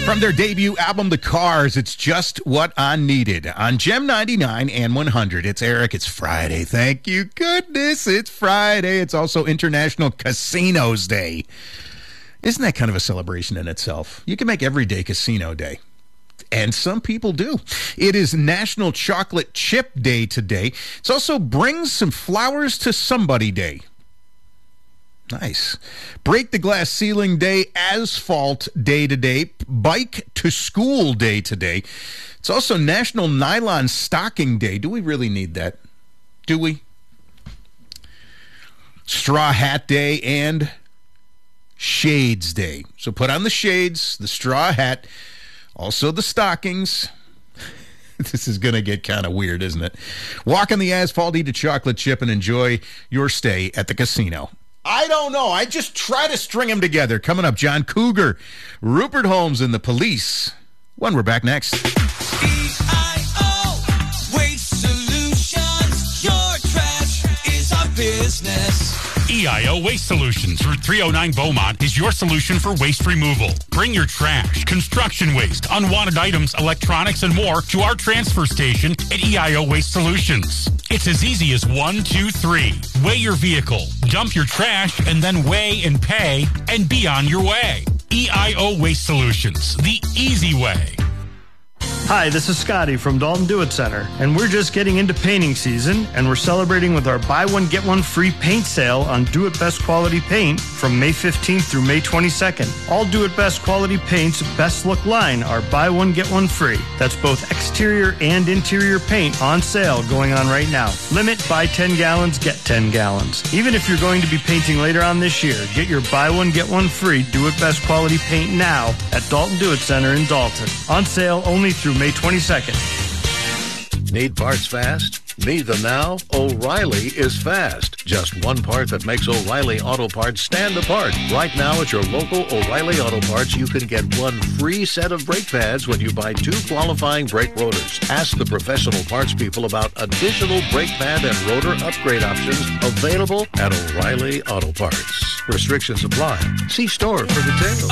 From their debut album, The Cars, it's Just What I Needed. On Gem 99 and 100, it's Eric. It's Friday. Thank you, goodness, it's Friday. It's also International Casinos Day. Isn't that kind of a celebration in itself? You can make every day Casino Day. And some people do. It is National Chocolate Chip Day today. It's also Bring Some Flowers to Somebody Day. Nice. Break the Glass Ceiling Day, Asphalt Day today, Bike to School Day today. It's also National Nylon Stocking Day. Do we really need that? Do we? Straw Hat Day and Shades Day. So put on the shades, the straw hat, also the stockings. This is going to get kind of weird, isn't it? Walk on the asphalt, eat a chocolate chip, and enjoy your stay at the casino. I don't know. I just try to string them together. Coming up, John Cougar, Rupert Holmes, and the Police. When we're back next. EIO Waste Solutions. Your trash is our business. EIO Waste Solutions, Route 309 Beaumont, is your solution for waste removal. Bring your trash, construction waste, unwanted items, electronics, and more to our transfer station at EIO Waste Solutions. It's as easy as 1, 2, 3. Weigh your vehicle, dump your trash, and then weigh and pay, and be on your way. EIO Waste Solutions, the easy way. Hi, this is Scotty from Dalton Do It Center, and we're just getting into painting season, and we're celebrating with our buy one, get one free paint sale on Do It Best quality paint from May 15th through May 22nd. All Do It Best quality paint's best look line are buy one, get one free. That's both exterior and interior paint on sale going on right now. Limit buy 10 gallons, get 10 gallons. Even if you're going to be painting later on this year, get your buy one, get one free Do It Best quality paint now at Dalton Do It Center in Dalton. On sale only through May 22nd. Need parts fast? Need them now? O'Reilly is fast. Just one part that makes O'Reilly Auto Parts stand apart. Right now at your local O'Reilly Auto Parts, you can get one free set of brake pads when you buy 2 qualifying brake rotors. Ask the professional parts people about additional brake pad and rotor upgrade options available at O'Reilly Auto Parts. Restrictions apply. See store for details.